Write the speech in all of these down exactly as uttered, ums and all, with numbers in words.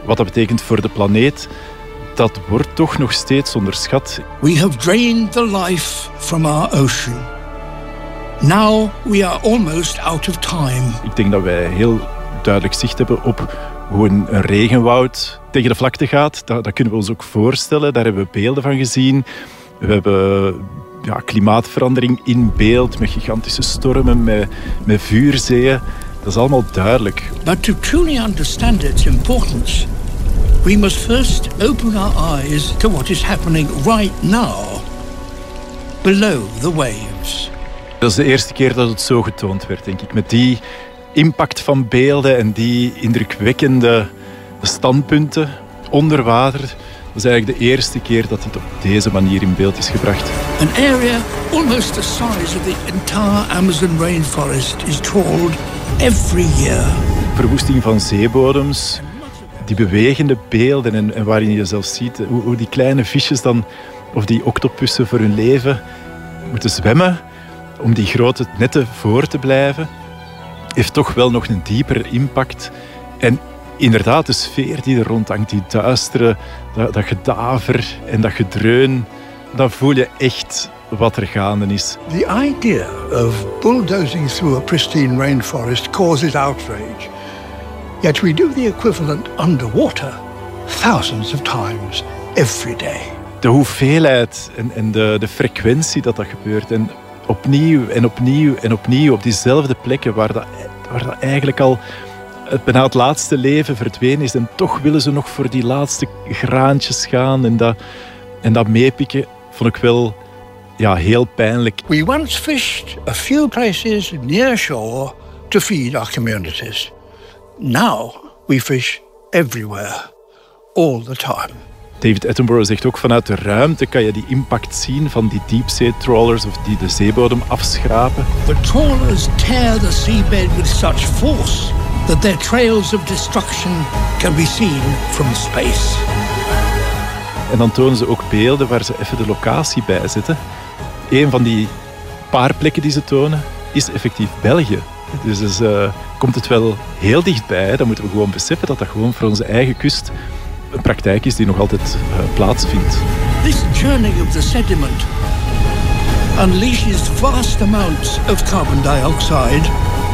Wat dat betekent voor de planeet, dat wordt toch nog steeds onderschat. We have drained the life from our ocean. Now we are almost out of time. Ik denk dat wij heel duidelijk zicht hebben op hoe een, een regenwoud tegen de vlakte gaat. Dat, dat kunnen we ons ook voorstellen. Daar hebben we beelden van gezien. We hebben ja, klimaatverandering in beeld met gigantische stormen, met, met vuurzeeën. Dat is allemaal duidelijk. But to truly understand its importance, we must first open our eyes to what is happening right now, below the waves. Dat is de eerste keer dat het zo getoond werd, denk ik. Met die impact van beelden en die indrukwekkende standpunten onder water. Dat is eigenlijk de eerste keer dat dit op deze manier in beeld is gebracht. An area almost the size of the entire Amazon rainforest is trawled every year. Verwoesting van zeebodems, die bewegende beelden en, en waarin je zelfs ziet hoe, hoe die kleine visjes dan, of die octopussen voor hun leven moeten zwemmen om die grote netten voor te blijven, heeft toch wel nog een diepere impact. En inderdaad, de sfeer die er rond hangt, die duistere, dat, dat gedaver en dat gedreun, dan voel je echt wat er gaande is. The idea of bulldozing through a pristine rainforest causes outrage. Yet we do the equivalent underwater thousands of times every day. De hoeveelheid en, en de, de frequentie dat dat gebeurt. En opnieuw en opnieuw en opnieuw op diezelfde plekken waar dat, waar dat eigenlijk al het, bijna het laatste leven verdwenen is. En toch willen ze nog voor die laatste graantjes gaan. En dat, en dat meepikken vond ik wel ja, heel pijnlijk. We once fished a few places near shore to feed our communities. Now we fish everywhere, all the time. David Attenborough zegt ook, vanuit de ruimte kan je die impact zien van die diepzee-trawlers of die de zeebodem afschrapen. The trawlers tear the seabed with such force that their trails of destruction can be seen from space. En dan tonen ze ook beelden waar ze even de locatie bij zetten. Een van die paar plekken die ze tonen is effectief België. Dus, dus uh, komt het wel heel dichtbij. Hè? Dan moeten we gewoon beseffen dat dat gewoon voor onze eigen kust een praktijk is die nog altijd uh, plaatsvindt. This journey of the sediment unleashes vast amounts of carbon dioxide,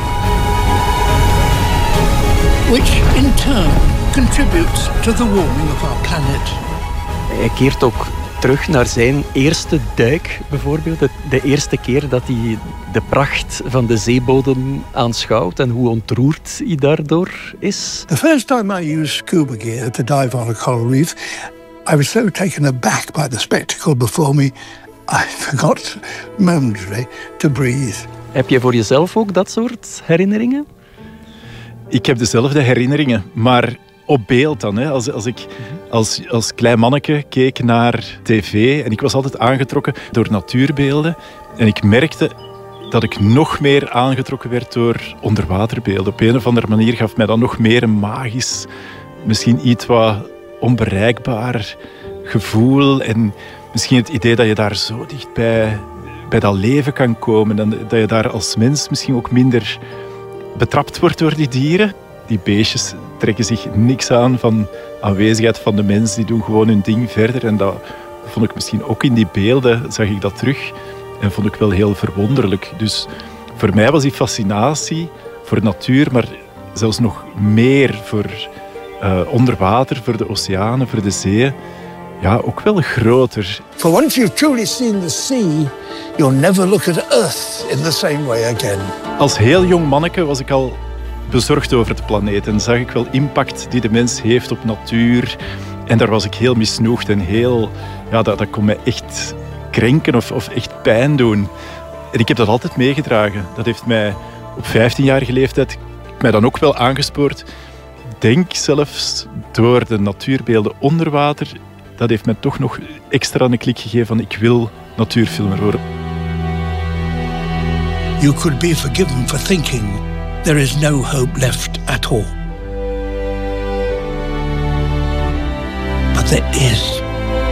which in turn contributes to the warming of our planet. Hij keert ook terug naar zijn eerste duik, bijvoorbeeld. De eerste keer dat hij de pracht van de zeebodem aanschouwt en hoe ontroerd hij daardoor is. The first time I used scuba gear to dive on a coral reef, I was so taken aback by the spectacle before me, I forgot momentarily to breathe. Heb je voor jezelf ook dat soort herinneringen? Ik heb dezelfde herinneringen, maar op beeld dan. Hè. Als, als ik als, als klein manneke keek naar tv en ik was altijd aangetrokken door natuurbeelden. En ik merkte dat ik nog meer aangetrokken werd door onderwaterbeelden. Op een of andere manier gaf mij dat nog meer een magisch, misschien iets wat onbereikbaar gevoel. En misschien het idee dat je daar zo dicht bij, bij dat leven kan komen. En dat je daar als mens misschien ook minder betrapt wordt door die dieren. Die beestjes trekken zich niks aan van aanwezigheid van de mens. Die doen gewoon hun ding verder. En dat vond ik misschien ook in die beelden, zag ik dat terug. En vond ik wel heel verwonderlijk. Dus voor mij was die fascinatie voor natuur, maar zelfs nog meer voor uh, onder water, voor de oceanen, voor de zeeën. Ja, ook wel groter. For once you've truly seen the sea, you'll never look at Earth in the same way again. Als heel jong manneke was ik al bezorgd over de planeet en zag ik wel impact die de mens heeft op natuur. En daar was ik heel misnoegd en heel, ja, dat, dat kon mij echt krenken of, of echt pijn doen. En ik heb dat altijd meegedragen. Dat heeft mij op vijftienjarige leeftijd mij dan ook wel aangespoord. Denk zelfs door de natuurbeelden onder water, dat heeft mij toch nog extra een klik gegeven van ik wil natuurfilmer worden. You could be forgiven for thinking there is no hope left at all. But there is.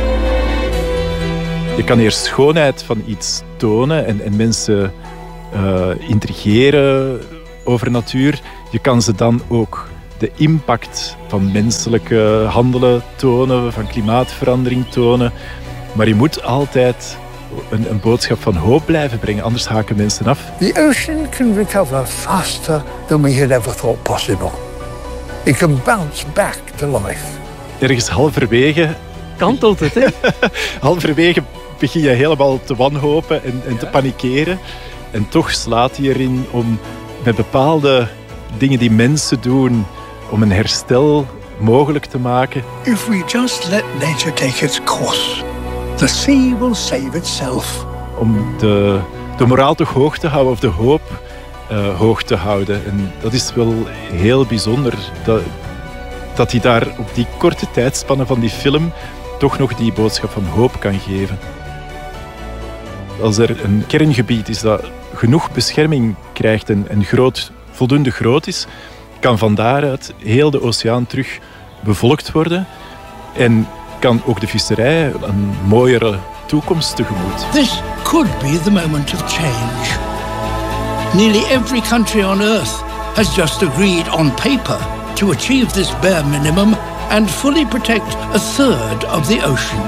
Je kan eerst schoonheid van iets tonen en, en mensen uh, intrigeren over natuur. Je kan ze dan ook de impact van menselijke handelen tonen, van klimaatverandering tonen. Maar je moet altijd een, een boodschap van hoop blijven brengen, anders haken mensen af. The ocean can recover faster than we had ever thought possible. It can bounce back to life. Ergens halverwege... Kantelt het, hè? halverwege begin je helemaal te wanhopen en, en te panikeren. En toch slaat hij erin om met bepaalde dingen die mensen doen, om een herstel mogelijk te maken. If we just let nature take its course, the sea will save itself. Om de, de moraal toch hoog te houden, of de hoop uh, hoog te houden. En dat is wel heel bijzonder, dat, dat hij daar op die korte tijdspanne van die film toch nog die boodschap van hoop kan geven. Als er een kerngebied is dat genoeg bescherming krijgt en, en groot, voldoende groot is, kan van daaruit heel de oceaan terug bevolkt worden en kan ook de visserij een mooiere toekomst tegemoet. This could be the moment of change. Nearly every country on Earth has just agreed on paper to achieve this bare minimum and fully protect a third of the ocean.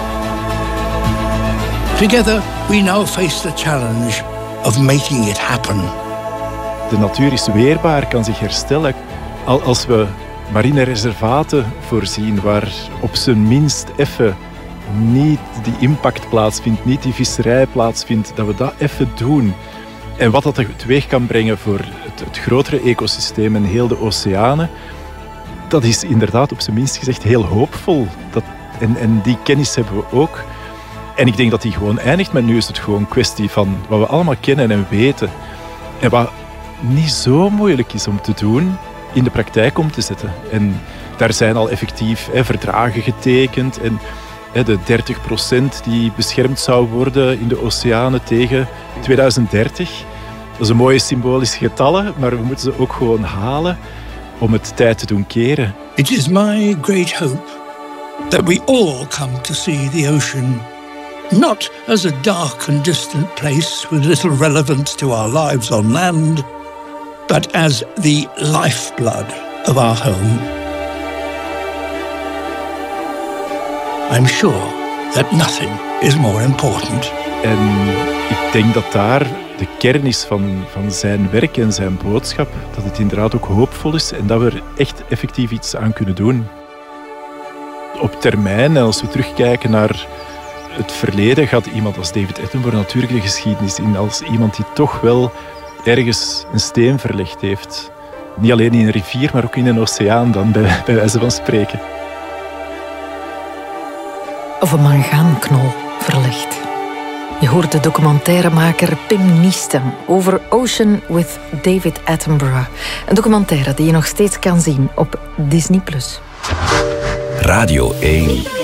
Together, we now face the challenge of making it happen. De natuur is weerbaar, kan zich herstellen. Als we marine reservaten voorzien waar op zijn minst even niet die impact plaatsvindt, niet die visserij plaatsvindt, dat we dat even doen. En wat dat teweeg kan brengen voor het, het grotere ecosysteem en heel de oceanen, dat is inderdaad op zijn minst gezegd heel hoopvol. Dat, en, en die kennis hebben we ook. En ik denk dat die gewoon eindigt, maar nu is het gewoon een kwestie van wat we allemaal kennen en weten. En wat niet zo moeilijk is om te doen, in de praktijk om te zetten. En daar zijn al effectief hè, verdragen getekend. En hè, de dertig procent die beschermd zou worden in de oceanen tegen tweeduizend dertig. Dat is een mooie symbolische getallen, maar we moeten ze ook gewoon halen om het tijd te doen keren. It is my great hope that we all come to see the ocean not as a dark and distant place with little relevance to our lives on land, but as the lifeblood of our home. I'm sure that nothing is more important. En ik denk dat daar de kern is van, van zijn werk en zijn boodschap, dat het inderdaad ook hoopvol is en dat we er echt effectief iets aan kunnen doen. Op termijn, en als we terugkijken naar het verleden, gaat iemand als David Attenborough natuurlijk de geschiedenis in als iemand die toch wel ergens een steen verlegd heeft. Niet alleen in een rivier, maar ook in een oceaan dan, bij, bij wijze van spreken. Of een mangaanknol verlegd. Je hoort de documentairemaker Pim Niestem over Ocean with David Attenborough. Een documentaire die je nog steeds kan zien op Disney plus. Radio één.